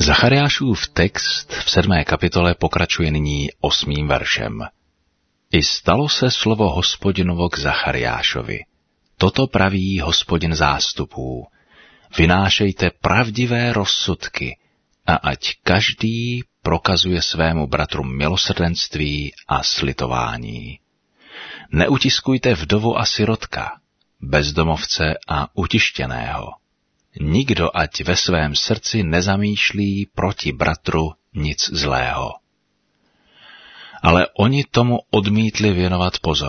Zachariášův text v 7. kapitole pokračuje nyní 8. veršem. I stalo se slovo Hospodinovo k Zachariášovi. Toto praví Hospodin zástupů. Vynášejte pravdivé rozsudky a ať každý prokazuje svému bratru milosrdenství a slitování. Neutiskujte vdovu a sirotka, bezdomovce a utištěného. Nikdo ať ve svém srdci nezamýšlí proti bratru nic zlého. Ale oni tomu odmítli věnovat pozornost.